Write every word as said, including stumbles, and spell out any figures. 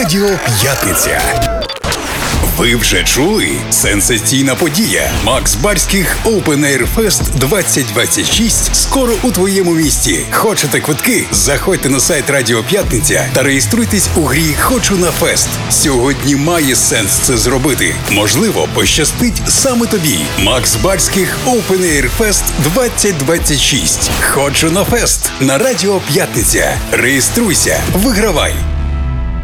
Радіо П'ятниця. Ви вже чули? Сенсаційна подія. Макс Барських Open Air Fest двадцять двадцять шість скоро у твоєму місті. Хочете квитки? Заходьте на сайт Радіо П'ятниця та реєструйтесь у грі «Хочу на фест». Сьогодні має сенс це зробити. Можливо, пощастить саме тобі. Макс Барських Open Air Fest двадцять двадцять шість. «Хочу на фест» на Радіо П'ятниця. Реєструйся, вигравай.